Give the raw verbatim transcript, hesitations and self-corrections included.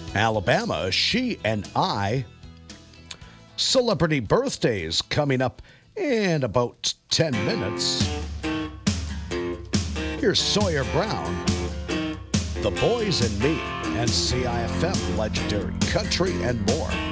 Alabama, She and I. Celebrity birthdays coming up in about ten minutes. Here's Sawyer Brown, The Boys and Me, and C I F M Legendary Country and more.